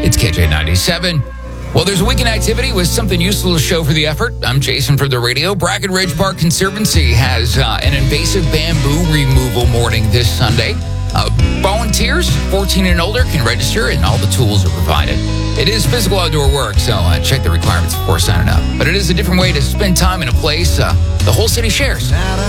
It's KJ97. Well, there's a weekend activity with something useful to show for the effort. I'm Jason for the radio. Bracken Ridge Park Conservancy has an invasive bamboo removal morning this Sunday. Volunteers 14 and older can register, and all the tools are provided. It is physical outdoor work, so check the requirements before signing up. But it is a different way to spend time in a place the whole city shares.